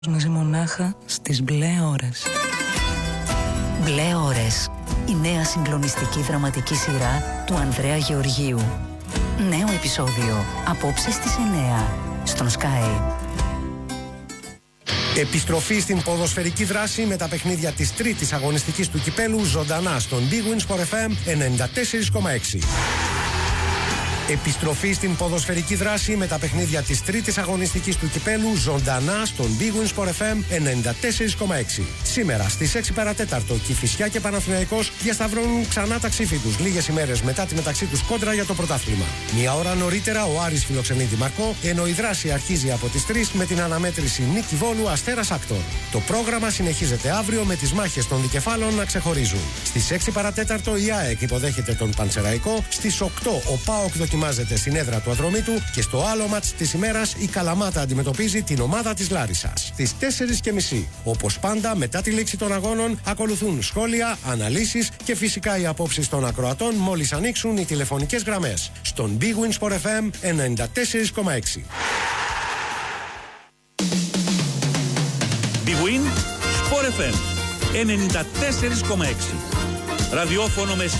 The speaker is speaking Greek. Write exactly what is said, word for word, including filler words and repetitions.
Να ζει μονάχα στις μπλε ώρες. Μπλε ώρες. Η νέα συγκλονιστική δραματική σειρά του Ανδρέα Γεωργίου. Νέο επεισόδιο απόψε στις εννιά στον Sky. Επιστροφή στην ποδοσφαιρική δράση με τα παιχνίδια της τρίτης αγωνιστικής του κυπέλου ζωντανά στον Big Win Sport εφ εμ ενενήντα τέσσερα κόμμα έξι. Επιστροφή στην ποδοσφαιρική δράση με τα παιχνίδια της τρίτης αγωνιστικής του κυπέλου ζωντανά στον Big Win Sport εφ εμ ενενήντα τέσσερα κόμμα έξι. Σήμερα στις έξι παρατέταρτο Κηφισιά και Παναθηναϊκός διασταυρώνουν ξανά τα ξύφη τους λίγες ημέρες μετά τη μεταξύ τους κόντρα για το πρωτάθλημα. Μια ώρα νωρίτερα ο Άρης φιλοξενεί τη Μαρκό, ενώ η δράση αρχίζει από τις τρεις με την αναμέτρηση Νίκη Βόλου Αστέρας Άκτορ. Το πρόγραμμα συνεχίζεται αύριο με τις μάχες των δικεφάλων να ξεχωρίζουν. Στις έξι παρατέταρτο η ΑΕΚ υποδέχεται τον Πανσεραϊκό, στις οκτώ ο ΠΑΟΚ δοκιμάζεται στην έδρα του Αδρομήτου και στο άλλο μάτς της ημέρας η Καλαμάτα αντιμετωπίζει την ομάδα της Λάρισσας. Στις τέσσερις και μισή, όπως πάντα μετά τη λήξη των αγώνων, ακολουθούν σχόλια, αναλύσεις και φυσικά οι απόψεις των ακροατών μόλις ανοίξουν οι τηλεφωνικές γραμμές. Στον Big Win Sport εφ εμ ενενήντα τέσσερα κόμμα έξι. Big Win Sport εφ εμ ενενήντα τέσσερα κόμμα έξι. Ραδιόφωνο με